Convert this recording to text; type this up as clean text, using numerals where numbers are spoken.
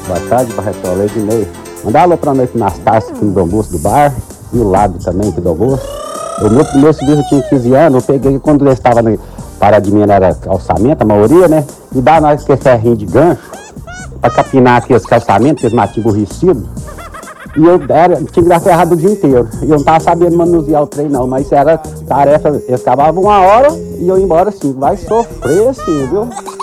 Boa tarde, Barretol, Ednei. Mandar alô pra nós aqui nas taças, aqui no Dom Bosco do bar, e o lado também aqui do Dom Bosco. O meu primeiro serviço eu tinha 15 anos, eu peguei quando ele estava na parada de mina, era calçamento, a maioria, né? E dá nós que é ferrinho de gancho, pra capinar aqueles calçamentos, aqueles matinhos aborrecidos. E eu tinha que dar ferrado o dia inteiro. E eu não tava sabendo manusear o trem, não, mas era tarefa, eles acabavam 1 hora e eu ia embora assim, vai sofrer assim, viu?